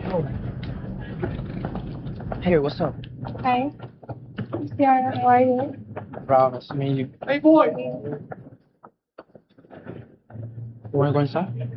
Hey, what's up? Hi, Ciara, how are you? Brown, nice to meet you. Hey, boy! You wanna go inside?